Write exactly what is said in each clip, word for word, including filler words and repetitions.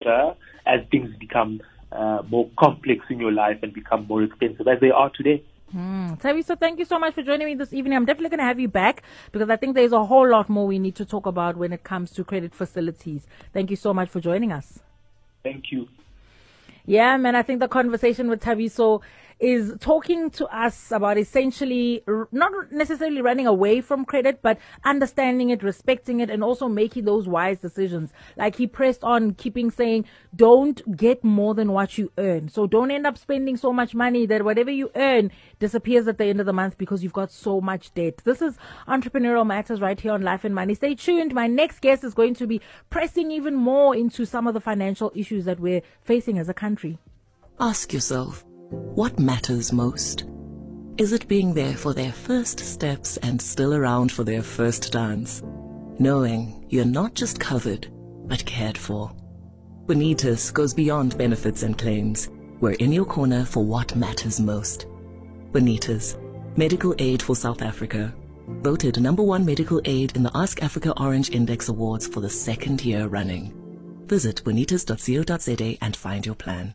longer as things become uh, more complex in your life and become more expensive as they are today. Mm. Thabiso, thank you so much for joining me this evening. I'm definitely going to have you back because I think there's a whole lot more we need to talk about when it comes to credit facilities. Thank you so much for joining us. Thank you. Yeah, man, I think the conversation with Thabiso is talking to us about essentially r- not necessarily running away from credit, but understanding it, respecting it, and also making those wise decisions. Like he pressed on, keeping saying, don't get more than what you earn. So don't end up spending so much money that whatever you earn disappears at the end of the month because you've got so much debt. This is Entrepreneurial Matters right here on Life and Money. Stay tuned. My next guest is going to be pressing even more into some of the financial issues that we're facing as a country. Ask yourself, what matters most? Is it being there for their first steps and still around for their first dance? Knowing you're not just covered, but cared for. Bonitas goes beyond benefits and claims. We're in your corner for what matters most. Bonitas, medical aid for South Africa. Voted number one medical aid in the Ask Africa Orange Index Awards for the second year running. Visit bonitas dot co dot za and find your plan.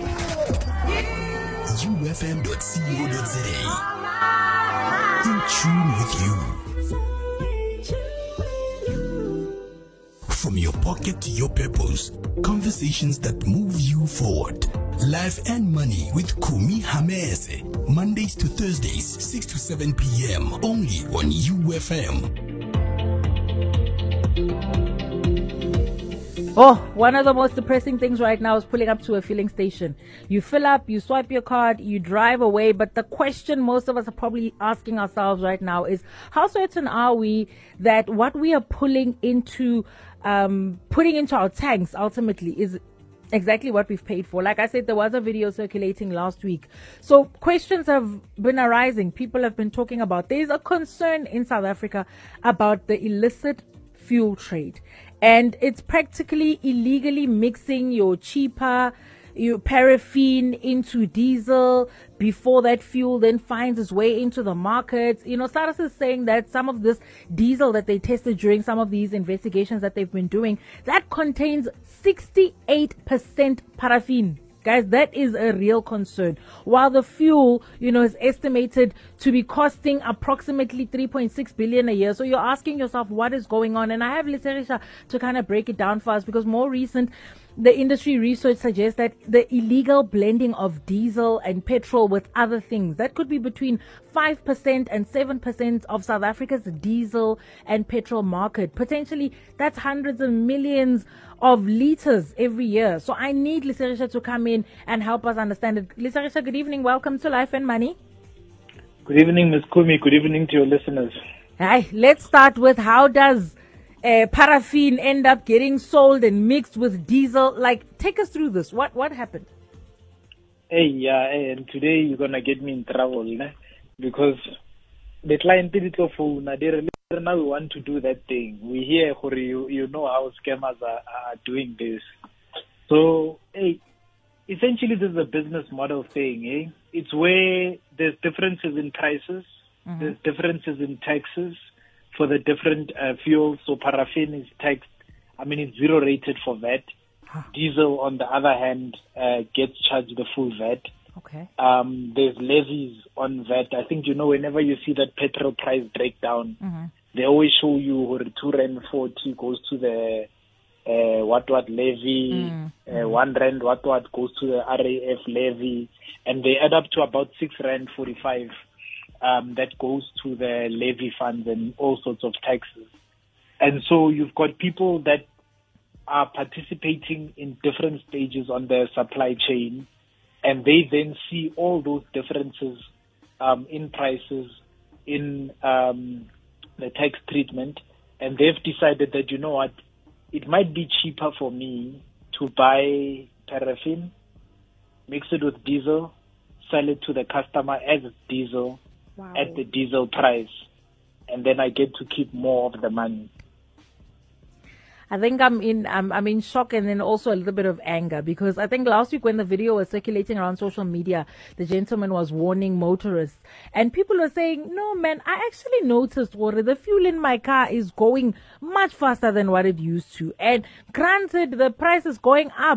U F M dot co dot za. In tune with you. From your pocket to your purpose, conversations that move you forward. Life and Money with Kumi Hamese. Mondays to Thursdays, six to seven p.m. only on U F M. Oh, one of the most depressing things right now is pulling up to a filling station. You fill up, you swipe your card, you drive away. But the question most of us are probably asking ourselves right now is, how certain are we that what we are pulling into, um, putting into our tanks ultimately is exactly what we've paid for? Like I said, there was a video circulating last week. So questions have been arising. People have been talking about, there's a concern in South Africa about the illicit fuel trade. And it's practically illegally mixing your cheaper, your paraffin into diesel before that fuel then finds its way into the market. You know, SARS is saying that some of this diesel that they tested during some of these investigations that they've been doing, that contains sixty-eight percent paraffin. Guys, that is a real concern. While the fuel, you know, is estimated to be costing approximately three point six billion a year. So you're asking yourself, what is going on? And I have Liserisha to kind of break it down for us, because more recent, the industry research suggests that the illegal blending of diesel and petrol with other things, that could be between five percent and seven percent of South Africa's diesel and petrol market. Potentially, that's hundreds of millions of liters every year. So I need Liserisha to come in and help us understand it. Liserisha, good evening. Welcome to Life and Money. Good evening, Miz Kumi. Good evening to your listeners. Hi. Let's start with, how does uh, paraffin end up getting sold and mixed with diesel? Like, take us through this. What what happened? Hey, yeah, hey, and today you're gonna get me in trouble, né? Because the client did it for now. Now we want to do that thing. We hear, you, you know how scammers are, are doing this. So, hey, essentially this is a business model thing, eh? It's where there's differences in prices, mm-hmm. there's differences in taxes for the different uh, fuels. So paraffin is taxed, I mean, it's zero rated for V A T. Huh. Diesel, on the other hand, uh, gets charged the full V A T. Okay. Um, there's levies on V A T. I think, you know, whenever you see that petrol price breakdown, mm-hmm. they always show you where two rand forty goes to the uh, what what levy, mm-hmm. uh, one rand what what goes to the R A F levy, and they add up to about six rand forty five. Um, that goes to the levy funds and all sorts of taxes. And so you've got people that are participating in different stages on the supply chain, and they then see all those differences um, in prices, in um, the tax treatment, and they've decided that, you know what, it might be cheaper for me to buy paraffin, mix it with diesel, sell it to the customer as diesel, wow. at the diesel price, and then I get to keep more of the money. I think I'm in I'm, I'm in shock, and then also a little bit of anger, because I think last week when the video was circulating around social media, the gentleman was warning motorists, and people were saying, no man, I actually noticed water, the fuel in my car is going much faster than what it used to, and granted the price is going up,